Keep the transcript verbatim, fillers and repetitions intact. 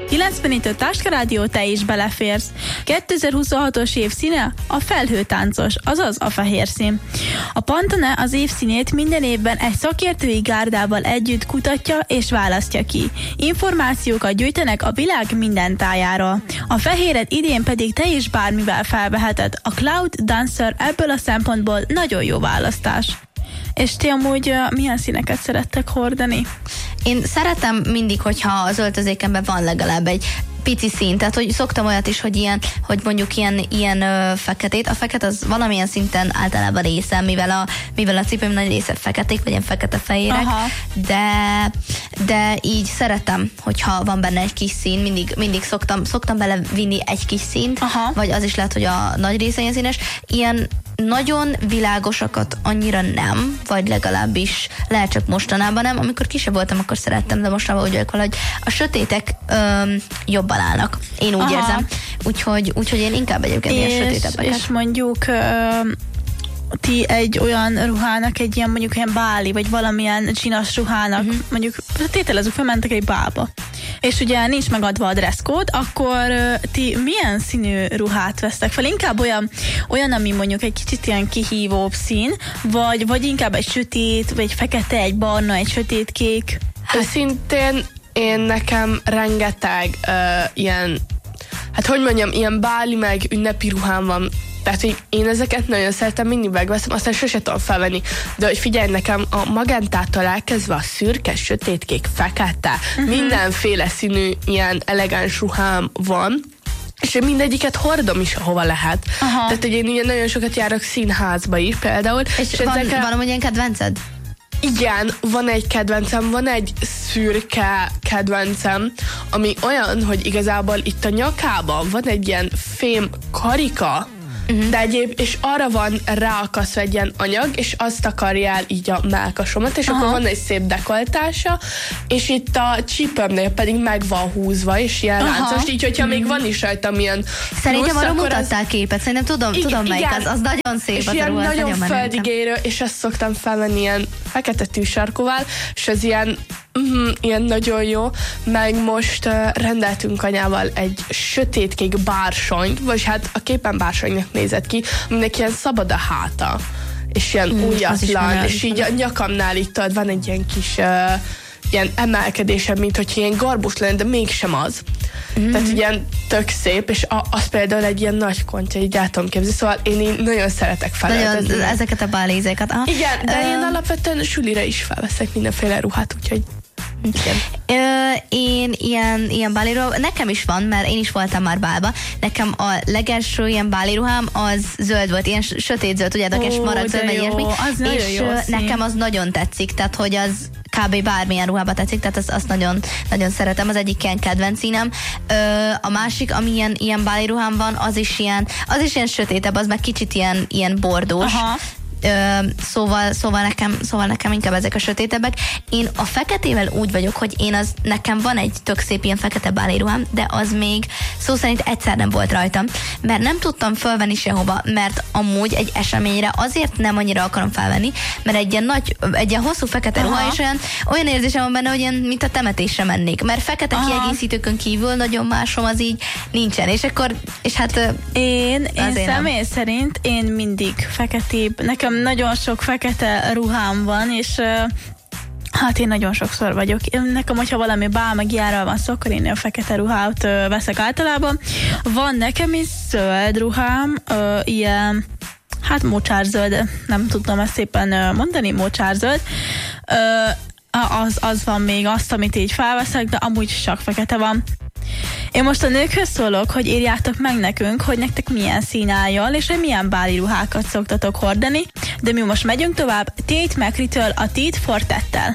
kilencvenöt Táska Rádió, te is beleférsz. kétezer-huszonhatos év színe a felhőtáncos, azaz a fehér szín. A Pantone az év színét minden évben egy szakértői gárdával együtt kutatja és választja ki. Információkat gyűjtenek a világ minden tájáról. A fehéret idén pedig te is bármivel felveheted. A Cloud Dancer ebből a szempontból nagyon jó választás. És ti amúgy uh, milyen színeket szerettek hordani? Én szeretem mindig, hogyha az öltözékemben van legalább egy pici szín, tehát hogy szoktam olyat is, hogy ilyen, hogy mondjuk ilyen, ilyen ö, feketét. A fekete az valamilyen szinten általában részem, mivel a, mivel a cipőm nagy része feketék, vagy ilyen fekete-fehérek, de, de így szeretem, hogyha van benne egy kis szín, mindig, mindig szoktam, szoktam belevinni egy kis színt, aha, vagy az is lehet, hogy a nagy része ilyen színes. Ilyen nagyon világosakat annyira nem, vagy legalábbis lehet csak mostanában nem. Amikor kisebb voltam, akkor szerettem, de mostanában úgy vagyok valahogy a sötétek öm, jobban állnak. Én úgy aha. érzem. Úgyhogy, úgyhogy én inkább egyébként és, ilyen sötétebbeket. És mondjuk öm, ti egy olyan ruhának, egy ilyen mondjuk ilyen báli, vagy valamilyen csinos ruhának, uh-huh. mondjuk tételezzük, felmentek egy bálba, és ugye nincs megadva a dresszkód, akkor uh, ti milyen színű ruhát vesztek fel? Inkább olyan, olyan, ami mondjuk egy kicsit ilyen kihívóbb szín, vagy, vagy inkább egy sötét, vagy egy fekete, egy barna, egy sötétkék? Hát szintén én nekem rengeteg uh, ilyen, hát hogy mondjam, ilyen báli meg ünnepi ruhám van. Tehát, hogy én ezeket nagyon szeretem, mindig megveszem, aztán sose tudom felvenni. De hogy figyelj, nekem a magentától elkezdve a szürke, sötétkék, fekete, uh-huh. mindenféle színű ilyen elegáns ruhám van, és én mindegyiket hordom is, ahova lehet. Aha. Tehát, hogy én ugye nagyon sokat járok színházba is például. És, és van, ezekkel... van olyan kedvenced? Igen, van egy kedvencem, van egy szürke kedvencem, ami olyan, hogy igazából itt a nyakában van egy ilyen fém karika, uh-huh. de egyéb, és arra van ráakasztva egy ilyen anyag, és azt takarja el így a mellkasomat, és aha. akkor van egy szép dekoltása, és itt a csípőmnél pedig meg van húzva, és ilyen aha. láncos, így hogyha uh-huh. még van is rajtam ilyen szerintem plusz, arra akkor mutattál az... képet, szerintem tudom, igen, tudom melyik, az, az nagyon szép. És az ilyen ruha, nagyon földigérő, és ezt szoktam felvenni ilyen fekete tűsarkóval, és ez ilyen Mm, ilyen nagyon jó, meg most uh, rendeltünk anyával egy sötétkék bársonyt, vagy hát a képen bársonynak nézett ki, aminek ilyen szabad a háta, és ilyen mm, újatlan, és így a nyakamnál itt tudod, van egy ilyen kis uh, ilyen emelkedésem, mint hogy ilyen garbus lenne, de mégsem az. Mm-hmm. Tehát ilyen tök szép, és a, az például egy ilyen nagy kontja, így el tudom képzelni, szóval én így nagyon szeretek felöltözni. Nagyon ezeket a bálézéket. Aha. Igen, de uh, én alapvetően sulira is felveszek mindenféle ruhát, úgyhogy igen. Ö, én ilyen, ilyen báliruhám, nekem is van, mert én is voltam már bálba. Nekem a legelső ilyen báliruhám az zöld volt, ilyen sötét zöld, tudjátok, és maradt meg ilyesmi. És nekem az nagyon tetszik, tehát hogy az kb. Bármilyen ruhába tetszik, tehát azt, azt nagyon, nagyon szeretem, az egyik ilyen kedvenc színem. Ö, a másik, ami ilyen, ilyen báliruhám van, az is ilyen, az is ilyen sötétebb, az meg kicsit ilyen, ilyen bordós. Aha. Ö, szóval, szóval, nekem, szóval nekem inkább ezek a sötétebbek. Én a feketével úgy vagyok, hogy én az, nekem van egy tök szép ilyen fekete báliruhám, de az még szó szerint egyszer nem volt rajtam, mert nem tudtam felvenni sehova, mert amúgy egy eseményre azért nem annyira akarom felvenni, mert egy ilyen nagy, egy ilyen hosszú fekete aha. ruha, és olyan, olyan érzésem van benne, hogy ilyen, mint a temetésre mennék, mert fekete aha. kiegészítőkön kívül nagyon másom az így nincsen, és akkor, és hát én, én személy nem. szerint én mindig feketébb, nekem nagyon sok fekete ruhám van, és uh, hát én nagyon sokszor vagyok. Nekem, hogyha valami bál meg ilyenről van szó, akkor én a fekete ruhát uh, veszek általában. Van nekem is zöld ruhám, uh, ilyen, hát mocsárzöld, nem tudom ezt szépen uh, mondani, mocsárzöld. Uh, az, az van még azt, amit így felveszek, de amúgy csak fekete van. Én most a nőkhöz szólok, hogy írjátok meg nekünk, hogy nektek milyen szín álljon, és hogy milyen báli ruhákat szoktatok hordani, de mi most megyünk tovább Tate McRae-től a Tate for Tat-tel.